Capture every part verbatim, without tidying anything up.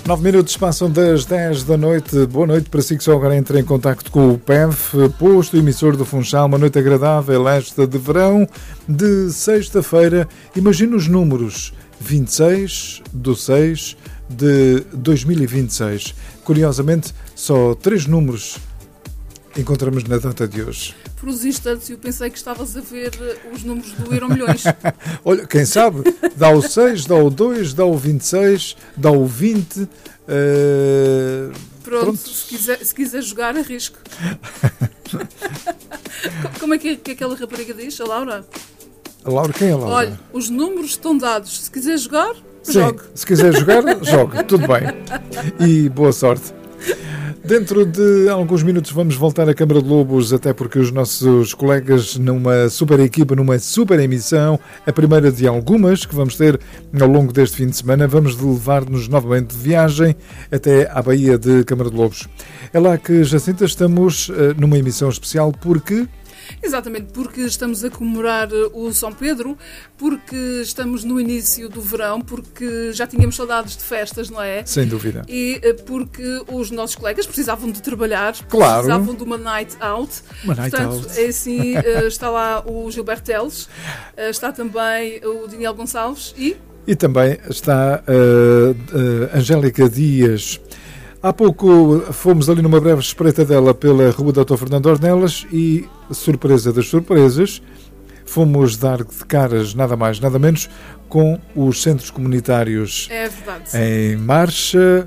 Nove minutos passam das dez da noite. Boa noite para si que só agora entra em contacto com o P E F, posto emissor do Funchal. Uma noite agradável esta de verão, de sexta-feira. Imagina os números: vinte e seis de seis de dois mil e vinte e seis. Curiosamente, só três números encontramos na data de hoje. Por uns instantes eu pensei que estavas a ver os números do Euro Milhões. Olha, quem sabe? Dá o seis, dá o dois, dá o vinte e seis, dá o vinte. Uh... Pronto, Pronto. Se, quiser, se quiser jogar, arrisco. Como é que, que aquela rapariga diz, a Laura? A Laura, quem é a Laura? Olha, os números estão dados. Se quiser jogar, Sim, jogue. Se quiser jogar, jogue. Tudo bem. E boa sorte. Dentro de alguns minutos vamos voltar à Câmara de Lobos, até porque os nossos colegas numa super equipa, numa super emissão, a primeira de algumas que vamos ter ao longo deste fim de semana, vamos levar-nos novamente de viagem até à Baía de Câmara de Lobos. É lá que, Jacinta, estamos numa emissão especial porque... Exatamente, porque estamos a comemorar o São Pedro, porque estamos no início do verão, porque já tínhamos saudades de festas, não é? Sem dúvida. E porque os nossos colegas precisavam de trabalhar, claro. Precisavam de uma night out. Uma night Portanto, out. é assim, está lá o Gilberto Teles, está também o Daniel Gonçalves e... E também está a uh, uh, Angélica Dias. Há pouco fomos ali numa breve espreitadela pela Rua doutor Fernando Ornelas e, surpresa das surpresas, fomos dar de caras, nada mais, nada menos, com os centros comunitários é verdade. Em marcha,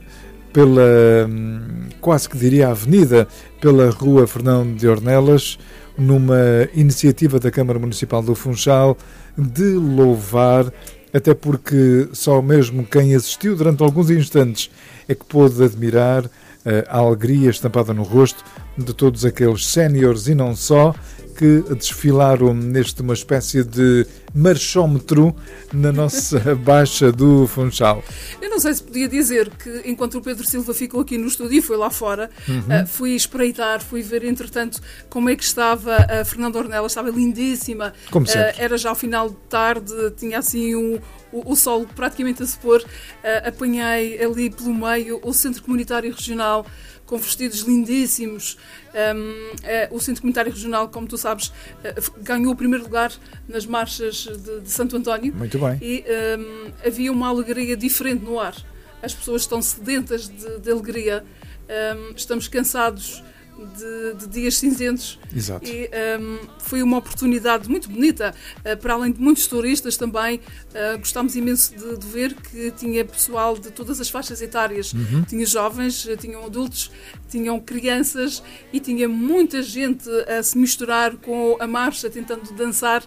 pela, quase que diria avenida, pela Rua Fernando de Ornelas, numa iniciativa da Câmara Municipal do Funchal de louvar, até porque só mesmo quem assistiu durante alguns instantes é que pôde admirar uh, a alegria estampada no rosto de todos aqueles séniores e não só, que desfilaram neste uma espécie de marchómetro na nossa Baixa do Funchal. Eu não sei se podia dizer que enquanto o Pedro Silva ficou aqui no estúdio e foi lá fora, uhum. uh, fui espreitar, fui ver entretanto como é que estava a Fernanda Ornelas, estava lindíssima. Como sempre. Uh, era já ao final de tarde, tinha assim um, o, o sol praticamente a se pôr. Uh, apanhei ali pelo meio o Centro Comunitário Regional com vestidos lindíssimos. Um, é, o Centro Comunitário Regional, como tu sabes, uh, ganhou o primeiro lugar nas marchas de, de Santo António. Muito bem. E um, havia uma alegria diferente no ar. As pessoas estão sedentas de, de alegria. Um, estamos cansados de, de dias cinzentos. Exato. E um, foi uma oportunidade muito bonita, uh, para além de muitos turistas também. Uh, gostámos imenso de, de ver que tinha pessoal de todas as faixas etárias. Uhum. Tinha jovens, tinham adultos, tinham crianças e tinha muita gente a se misturar com a marcha, tentando dançar.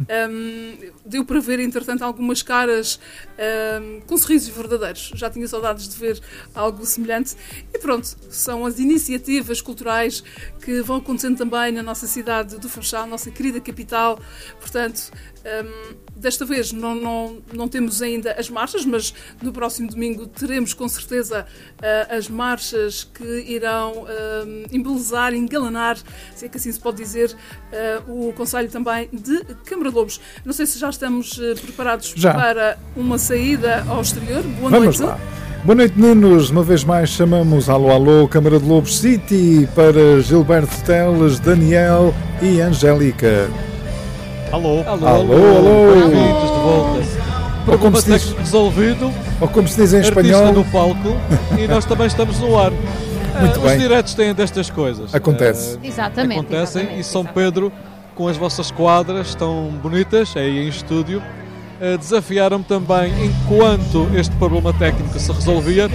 Um, deu para ver, entretanto, algumas caras um, com sorrisos verdadeiros. Já tinha saudades de ver algo semelhante. E pronto, são as iniciativas culturais que vão acontecendo também na nossa cidade do Funchal, nossa querida capital. Portanto, um, desta vez não, não, não temos ainda as marchas, mas no próximo domingo teremos com certeza uh, as marchas que irão uh, embelezar, engalanar, se é que assim se pode dizer, uh, o Conselho também de Câmara de Lobos. Não sei se já estamos uh, preparados já. Para uma saída ao exterior. Boa Vamos noite. Lá. Boa noite, meninos. Uma vez mais chamamos Alô, Alô, Câmara de Lobos City para Gilberto Teles, Daniel e Angélica. Alô. Alô, alô. alô. Bem-vindos de volta. Problema técnico resolvido. Ou como se diz em artista espanhol. no palco e nós também estamos no ar. Muito uh, bem. Os diretos têm destas coisas. Acontece. Uh, exatamente. Acontecem exatamente, e São exatamente. Pedro, com as vossas quadras tão bonitas, aí em estúdio, uh, desafiaram-me também, enquanto este problema técnico se resolvia,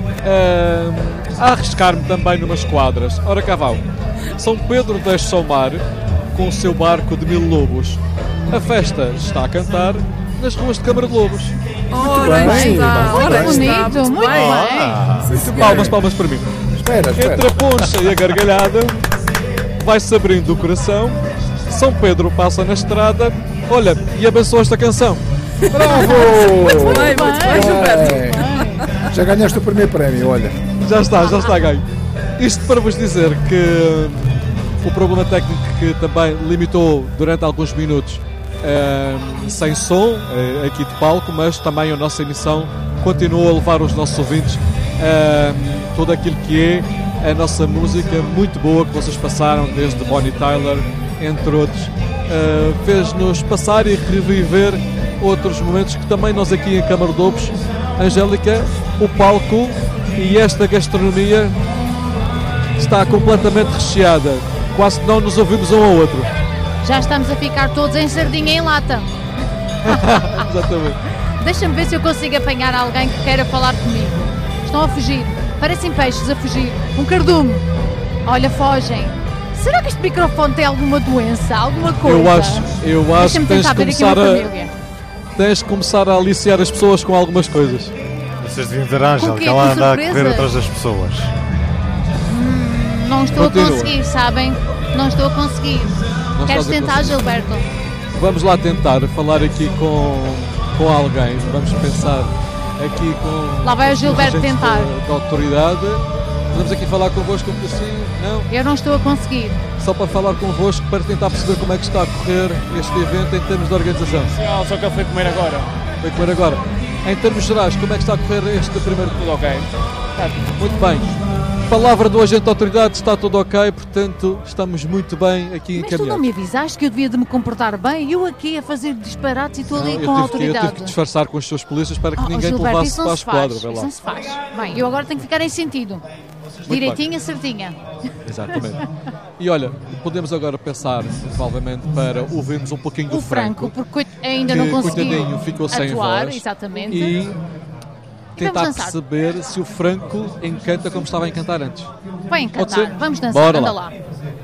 uh, a arriscar-me também numas quadras. Ora cá vão. São Pedro deixa ao mar com o seu barco de mil lobos. A festa está a cantar nas ruas de Câmara de Lobos. Ora Muito aí bem, está, muito ora aí bonito, está, muito muito bem. Ah, Sim, senhor. palmas, palmas para mim. Espera, espera. Entre a poncha e a gargalhada vai-se abrindo o coração. São Pedro passa na estrada. Olha, e abençoa esta canção. Bravo! Muito bem, muito bem, Gilberto. Bem. Já ganhaste o primeiro prémio, olha. Já está, já está ganho. Isto para vos dizer que o problema técnico que também limitou durante alguns minutos uh, sem som uh, aqui de palco, mas também a nossa emissão continua a levar os nossos ouvintes uh, tudo aquilo que é a nossa música muito boa que vocês passaram, desde Bonnie Tyler, entre outros. Uh, fez-nos passar e reviver outros momentos que também nós aqui em Câmara de Lobos, Angélica, o palco e esta gastronomia está completamente recheada, quase que não nos ouvimos um ao outro. Já estamos a ficar todos em sardinha em lata. Exatamente. Deixa-me ver se eu consigo apanhar alguém que queira falar comigo. Estão a fugir, parecem peixes a fugir. Um cardume. Olha, fogem. Será que este microfone tem alguma doença, alguma coisa? Eu acho, eu acho que tens de começar a... tens de começar a aliciar as pessoas com algumas coisas. Vocês deviam ver a Ângela, que ela anda a correr atrás das pessoas. Hum, não estou Continua. a conseguir, sabem? Não estou a conseguir. Não Queres tentar, Gilberto? Vamos lá tentar falar aqui com, com alguém. Vamos pensar aqui com... Lá vai o Gilberto tentar. Da, da autoridade. Vamos aqui falar convosco um pouquinho, não? Eu não estou a conseguir. Só para falar convosco, para tentar perceber como é que está a correr este evento em termos de organização. Sim, só que ele foi comer agora. Foi comer agora. Em termos gerais, como é que está a correr este primeiro? Tudo ok. Muito bem. Palavra do agente de autoridade, está tudo ok, portanto estamos muito bem aqui encaminhados. Mas tu não me avisaste que eu devia de me comportar bem? Eu aqui a fazer disparates e estou ali com a autoridade. Eu tive que disfarçar com os seus polícias para que oh, ninguém te levasse para a esquadra. Isso não se faz. Bem, eu agora tenho que ficar em sentido. Muito direitinha, bem. Certinha. Exatamente. E olha, podemos agora pensar, provavelmente, para ouvirmos um pouquinho do o Franco. Franco. Porque ainda não consegui coitadinho, ficou sem atuar, voz. Exatamente. E tentar perceber se o Franco encanta como estava a encantar antes. Vai encantar, vamos dançar, Bora anda lá. lá.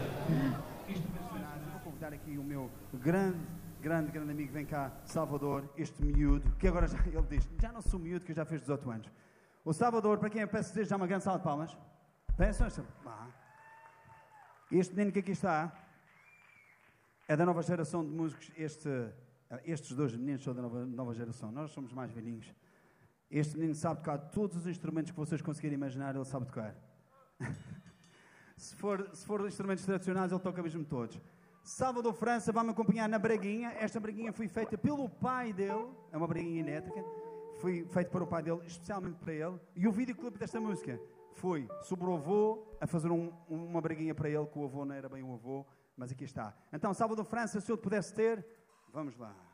Vou convidar aqui o meu grande, grande, grande amigo, vem cá, Salvador, este miúdo, que agora já, ele diz, já não sou miúdo, que já fez dezoito anos. O Salvador, para quem eu peço desejo, já uma grande salva de palmas. Pensam, ah. Este menino que aqui está é da nova geração de músicos. Este, estes dois meninos são da nova, nova geração. Nós somos mais velhinhos. Este menino sabe tocar todos os instrumentos que vocês conseguirem imaginar, ele sabe tocar. se, for, se for instrumentos tradicionais, ele toca mesmo todos. Salvador França vai-me acompanhar na braguinha. Esta braguinha foi feita pelo pai dele. É uma braguinha elétrica. Foi feita para o pai dele, especialmente para ele. E o videoclipe desta música foi sobre o avô a fazer um, uma braguinha para ele, que o avô não era bem o avô, mas aqui está. Então, Salvador França, se eu te pudesse ter, vamos lá.